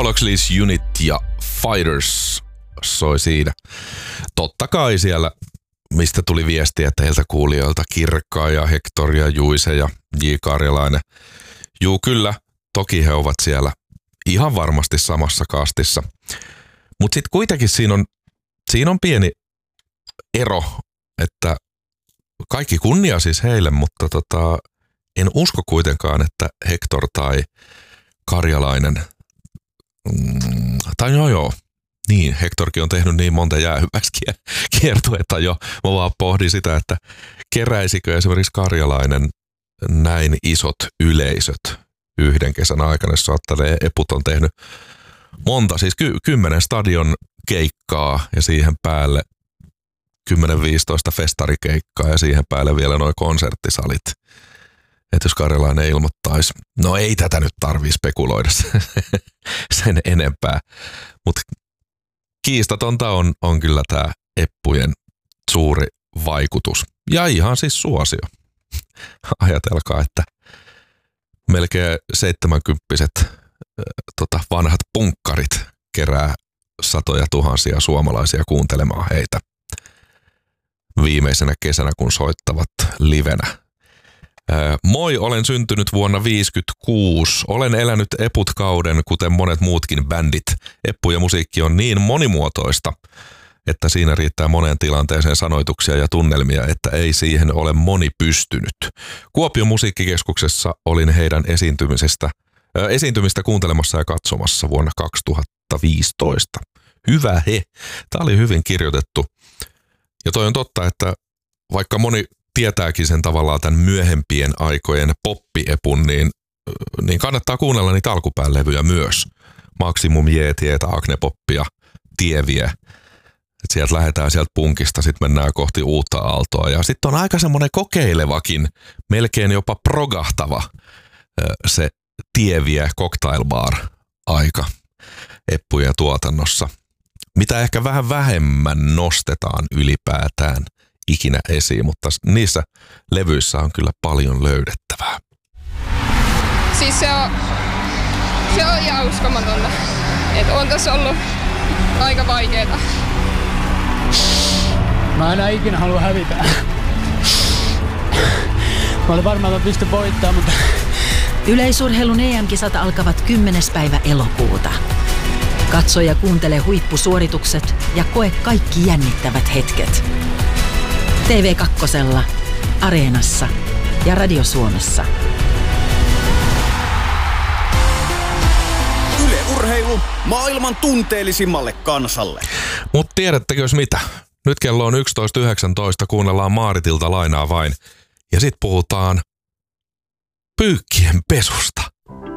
Apocalypse Unit ja Fighters soi siinä. Totta kai siellä, mistä tuli viestiä teiltä kuulijoilta, Kirkkaa ja Hector ja Juise ja J. Karjalainen. Juu, kyllä, toki he ovat siellä ihan varmasti samassa kastissa. Mutta sitten kuitenkin siinä on pieni ero, että kaikki kunnia siis heille, mutta en usko kuitenkaan, että Hector tai Karjalainen, tai joo, niin, Hectorkin on tehnyt niin monta jäähyväksi kiertuetta jo. Mä vaan pohdin sitä, että keräisikö esimerkiksi Karjalainen näin isot yleisöt yhden kesän aikana, jos ajattelee, Eput on tehnyt monta, siis 10 stadion keikkaa ja siihen päälle 10-15 festarikeikkaa ja siihen päälle vielä nuo konserttisalit. Että jos Karjalainen ilmoittaisi, no ei tätä nyt tarvii spekuloida sen enempää, mutta kiistatonta on kyllä tämä Eppujen suuri vaikutus. Ja ihan siis suosio. Ajatelkaa, että melkein 70-vuotiaat vanhat punkkarit kerää satoja tuhansia suomalaisia kuuntelemaan heitä viimeisenä kesänä, kun soittavat livenä. Moi, olen syntynyt vuonna 1956. Olen elänyt Eput-kauden, kuten monet muutkin bändit. Eppu ja musiikki on niin monimuotoista, että siinä riittää moneen tilanteeseen sanoituksia ja tunnelmia, että ei siihen ole moni pystynyt. Kuopion musiikkikeskuksessa olin heidän esiintymistä kuuntelemassa ja katsomassa vuonna 2015. Hyvä he. Tämä oli hyvin kirjoitettu. Ja toi on totta, että vaikka moni tietääkin sen tavallaan tämän myöhempien aikojen poppiepun, niin kannattaa kuunnella niitä alkupään levyjä myös. Maximum Jeetietä, Agnepoppia, Tieviä. Et sieltä lähdetään sieltä punkista, sitten mennään kohti uutta aaltoa. Ja sitten on aika semmoinen kokeilevakin, melkein jopa progahtava se Tieviä cocktail bar aika Eppujen tuotannossa. Mitä ehkä vähän vähemmän nostetaan ylipäätään ikinä esiin, mutta niissä levyissä on kyllä paljon löydettävää. Siis se on ihan uskomatonta. Että on tässä ollut aika vaikeeta. Mä enää ikinä halua hävitä. Mä olin varmaan, että mä pystyn voittamaan, mutta... Yleisurheilun EM-kisat alkavat 10. päivä elokuuta. Katso ja kuuntele huippusuoritukset ja koe kaikki jännittävät hetket. TV2, Areenassa ja Radio Suomessa. Yle Urheilu maailman tunteellisimmalle kansalle. Mutta tiedättekö mitä? Nyt kello on 11.19, kuunnellaan Maaritilta Lainaa vain. Ja sit puhutaan pyykkien pesusta.